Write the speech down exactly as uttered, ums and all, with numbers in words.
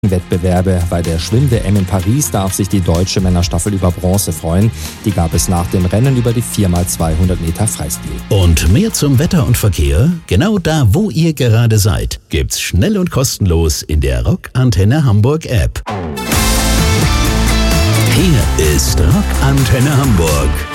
Wettbewerbe. Bei der Schwimm-W M in Paris darf sich die deutsche Männerstaffel über Bronze freuen. Die gab es nach dem Rennen über die vier mal zweihundert Meter Freistil. Und mehr zum Wetter und Verkehr? Genau da, wo ihr gerade seid, gibt's schnell und kostenlos in der Rock Antenne Hamburg App. Hier ist Rock Antenne Hamburg.